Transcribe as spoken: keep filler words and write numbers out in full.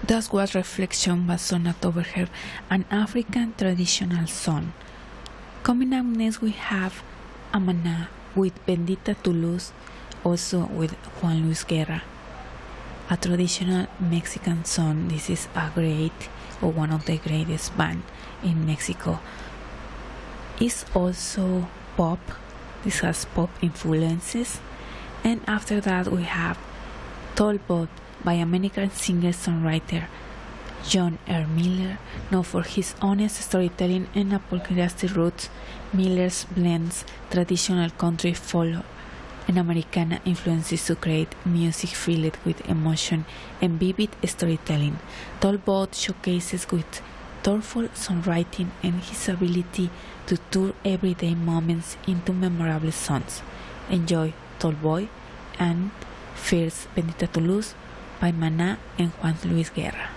That was Reflection by Sonat Overhead, an African traditional song. Coming up next we have Amana with Bendita Tu Luz, also with Juan Luis Guerra. A traditional Mexican song. This is a great, or one of the greatest band in Mexico. It's also pop. This has pop influences. And after that we have Talbot by American singer-songwriter John R. Miller. Known for his honest storytelling and apologetic roots, Miller blends traditional country, folk, and Americana influences to create music filled with emotion and vivid storytelling. Talbot showcases with thoughtful songwriting and his ability to turn everyday moments into memorable songs. Enjoy Talbot and first Bendita Tu Luz by Maná and Juan Luis Guerra.